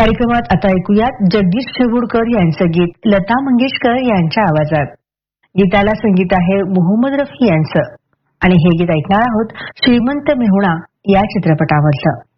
कार्यक्रमात आता ऐकूयात जगदीश शेवुडकर यांचं गीत लता मंगेशकर यांच्या आवाजात. गीताला संगीत आहे मोहम्मद रफी यांचं आणि हे गीत ऐकणार आहोत श्रीमंत मेहुणा या चित्रपटावरचं.